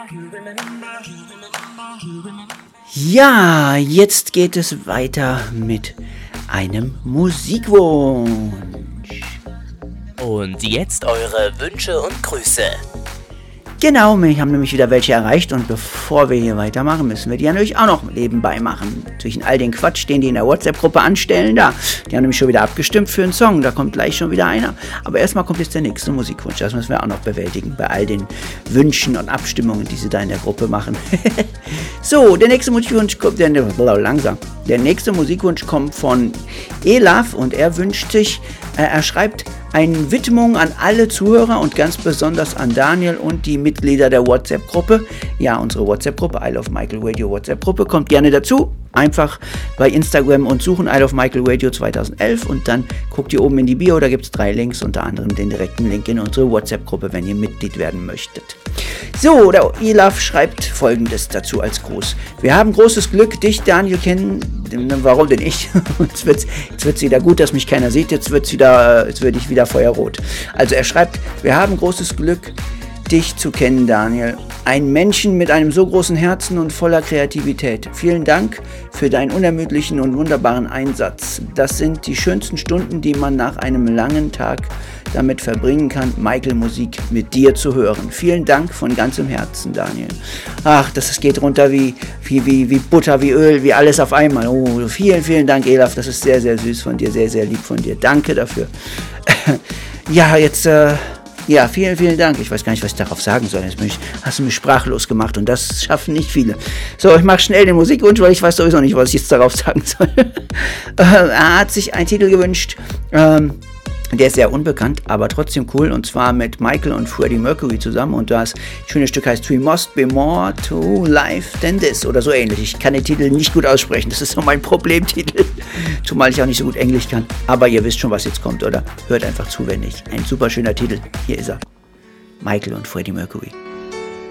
Ja, jetzt geht es weiter mit einem Musikwunsch. Und jetzt eure Wünsche und Grüße. Genau, wir haben nämlich wieder welche erreicht und bevor wir hier weitermachen, müssen wir die ja natürlich auch noch nebenbei machen. Zwischen all den Quatsch, den die in der WhatsApp-Gruppe anstellen, da. Die haben nämlich schon wieder abgestimmt für einen Song, da kommt gleich schon wieder einer. Aber erstmal kommt jetzt der nächste Musikwunsch, das müssen wir auch noch bewältigen, bei all den Wünschen und Abstimmungen, die sie da in der Gruppe machen. So, der nächste Musikwunsch kommt, der nächste Musikwunsch kommt von Elaf und er wünscht sich, er schreibt eine Widmung an alle Zuhörer und ganz besonders an Daniel und die Mitglieder der WhatsApp-Gruppe. Ja, unsere WhatsApp-Gruppe, I Love Michael Radio WhatsApp-Gruppe, kommt gerne dazu. Einfach bei Instagram und suchen I Love Michael Radio 2011 und dann guckt ihr oben in die Bio, da gibt es 3 Links, unter anderem den direkten Link in unsere WhatsApp-Gruppe, wenn ihr Mitglied werden möchtet. So, der Elaf schreibt Folgendes dazu als Gruß. Wir haben großes Glück, dich, Daniel, kennen. Warum denn ich? Jetzt wird's wieder gut, dass mich keiner sieht, jetzt werde ich wieder feuerrot. Also er schreibt, wir haben großes Glück, dich zu kennen, Daniel. Ein Menschen mit einem so großen Herzen und voller Kreativität. Vielen Dank für deinen unermüdlichen und wunderbaren Einsatz. Das sind die schönsten Stunden, die man nach einem langen Tag damit verbringen kann, Michael-Musik mit dir zu hören. Vielen Dank von ganzem Herzen, Daniel. Ach, das geht runter wie Butter, wie Öl, wie alles auf einmal. Oh, vielen Dank, Elaf. Das ist sehr, sehr süß von dir, sehr, sehr lieb von dir. Danke dafür. Ja, jetzt... Ja, vielen Dank. Ich weiß gar nicht, was ich darauf sagen soll. Jetzt hast du mich sprachlos gemacht und das schaffen nicht viele. So, ich mache schnell den Musikwunsch, weil ich weiß sowieso nicht, was ich jetzt darauf sagen soll. Er hat sich einen Titel gewünscht, der ist sehr unbekannt, aber trotzdem cool, und zwar mit Michael und Freddie Mercury zusammen, und das schöne Stück heißt We Must Be More to Life Than This oder so ähnlich. Ich kann den Titel nicht gut aussprechen, das ist so mein Problemtitel, zumal ich auch nicht so gut Englisch kann, aber ihr wisst schon, was jetzt kommt, oder? Hört einfach zu, wenn nicht. Ein super schöner Titel, hier ist er. Michael und Freddie Mercury.